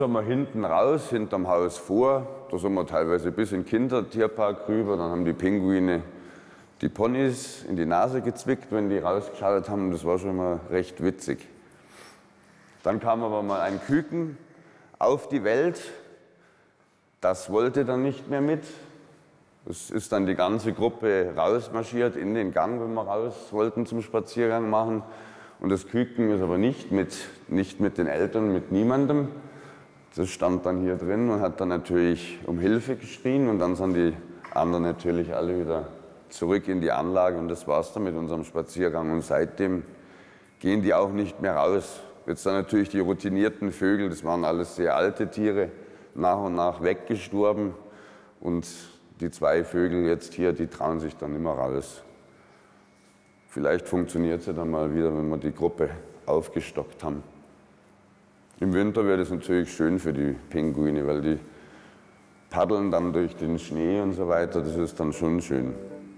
Sind wir hinten raus, hinterm Haus vor. Da sind wir teilweise bis in den Kindertierpark rüber. Dann haben die Pinguine die Ponys in die Nase gezwickt, wenn die rausgeschaut haben. Das war schon mal recht witzig. Dann kam aber mal ein Küken auf die Welt. Das wollte dann nicht mehr mit. Es ist dann die ganze Gruppe rausmarschiert in den Gang, wenn wir raus wollten zum Spaziergang machen. Und das Küken ist aber nicht mit den Eltern, mit niemandem. Das stand dann hier drin und hat dann natürlich um Hilfe geschrien. Und dann sind die anderen natürlich alle wieder zurück in die Anlage. Und das war's dann mit unserem Spaziergang. Und seitdem gehen die auch nicht mehr raus. Jetzt dann natürlich die routinierten Vögel, das waren alles sehr alte Tiere, nach und nach weggestorben. Und die 2 Vögel jetzt hier, die trauen sich dann immer raus. Vielleicht funktioniert es ja dann mal wieder, wenn wir die Gruppe aufgestockt haben. Im Winter wäre das natürlich schön für die Pinguine, weil die paddeln dann durch den Schnee und so weiter. Das ist dann schon schön.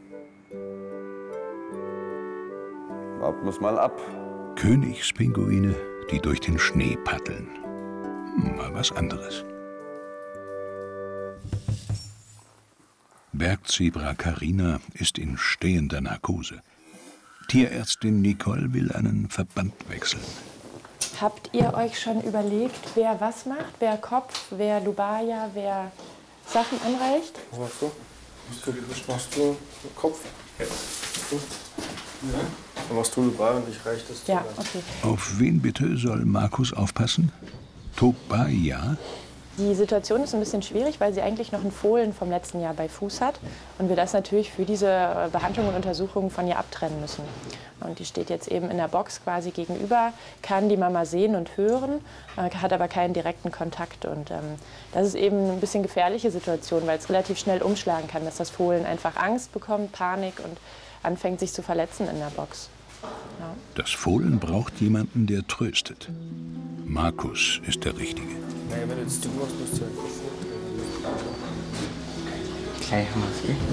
Warten wir es mal ab. Königspinguine, die durch den Schnee paddeln. Mal was anderes. Bergzebra Carina ist in stehender Narkose. Tierärztin Nicole will einen Verband wechseln. Habt ihr euch schon überlegt, wer was macht? Wer Kopf, wer Lubaya, wer Sachen anreicht? Was machst du? Was machst du? Kopf? Ja. Dann machst du Lubaya und ich reiche das. Ja, okay. Auf wen bitte soll Markus aufpassen? Tobaya? Die Situation ist ein bisschen schwierig, weil sie eigentlich noch einen Fohlen vom letzten Jahr bei Fuß hat und wir das natürlich für diese Behandlung und Untersuchung von ihr abtrennen müssen. Und die steht jetzt eben in der Box quasi gegenüber, kann die Mama sehen und hören, hat aber keinen direkten Kontakt. Und das ist eben ein bisschen gefährliche Situation, weil es relativ schnell umschlagen kann, dass das Fohlen einfach Angst bekommt, Panik und anfängt sich zu verletzen in der Box. Ja. Das Fohlen braucht jemanden, der tröstet. Markus ist der Richtige. Naja, wenn du jetzt tun musst, musst du halt Gleich haben wir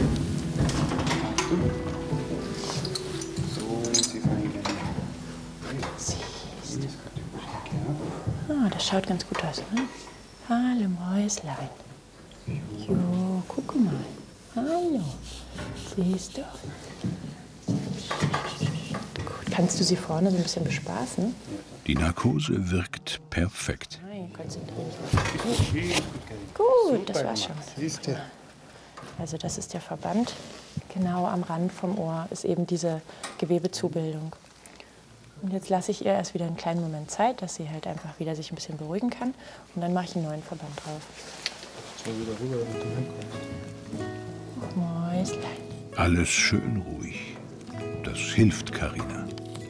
es, so, die fangen Ah, das schaut ganz gut aus, ne? Hallo Mäuslein. Jo, guck mal. Hallo. Siehst du? Gut, kannst du sie vorne so ein bisschen bespaßen? Die Narkose wirkt perfekt. Nein, konzentriere dich mal. Gut, das war's schon. Siehst du? Also das ist der Verband. Genau am Rand vom Ohr ist eben diese Gewebezubildung. Und jetzt lasse ich ihr erst wieder einen kleinen Moment Zeit, dass sie halt einfach wieder sich ein bisschen beruhigen kann. Und dann mache ich einen neuen Verband drauf. So wieder rüber, damit du hinkommst. Mäuslein. Alles schön ruhig. Das hilft Carina.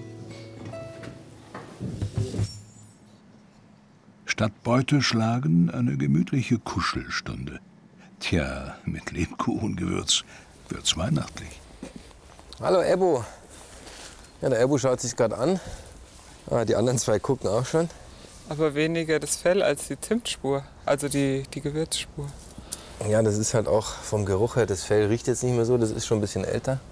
Statt Beute schlagen eine gemütliche Kuschelstunde. Tja, mit Lebkuchengewürz wird's weihnachtlich. Hallo Ebo. Ja, der Ebo schaut sich gerade an. Ah, die anderen 2 gucken auch schon. Aber weniger das Fell als die Zimtspur, also die Gewürzspur. Ja, das ist halt auch vom Geruch her, das Fell riecht jetzt nicht mehr so, das ist schon ein bisschen älter.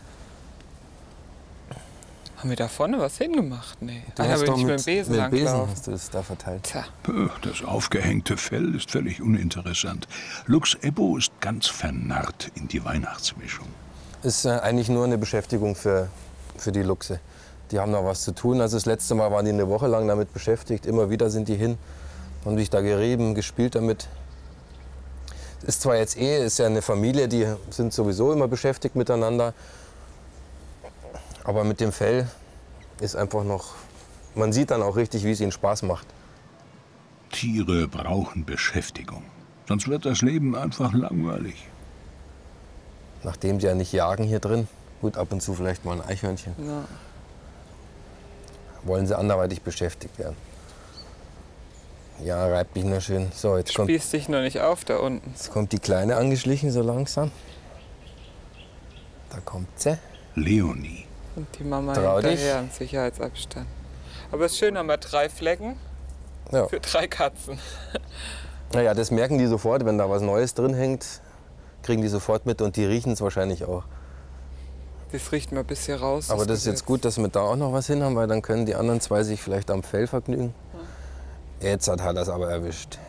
Haben wir da vorne was hingemacht? Nee. Du Da hast bin doch ich mit dem Besen langlaufen. hast du das da verteilt. Tja, Das aufgehängte Fell ist völlig uninteressant. Lux Ebo ist ganz vernarrt in die Weihnachtsmischung. Ist eigentlich nur eine Beschäftigung für die Luchse. Die haben noch was zu tun. Also das letzte Mal waren die eine Woche lang damit beschäftigt. Immer wieder sind die hin, haben sich da gerieben, gespielt damit. Ist zwar jetzt ist ja eine Familie, die sind sowieso immer beschäftigt miteinander. Aber mit dem Fell ist einfach noch, man sieht dann auch richtig, wie es ihnen Spaß macht. Tiere brauchen Beschäftigung. Sonst wird das Leben einfach langweilig. Nachdem sie ja nicht jagen hier drin, gut, ab und zu vielleicht mal ein Eichhörnchen, ja. wollen sie anderweitig beschäftigt werden. Ja, reibt mich nur schön. So, jetzt spießt dich noch nicht auf da unten. Jetzt kommt die Kleine angeschlichen, so langsam. Da kommt sie. Leonie. Und die Mama Trau dich. hinterher im Sicherheitsabstand. Aber es ist schön, haben wir 3 Flecken Ja. für 3 Katzen. Naja, das merken die sofort, wenn da was Neues drin hängt, kriegen die sofort mit und die riechen es wahrscheinlich auch. Das riecht mal bis hier raus. Aber das ist jetzt gut, dass wir da auch noch was hin haben, weil dann können die anderen 2 sich vielleicht am Fell vergnügen. Jetzt hat er das aber erwischt.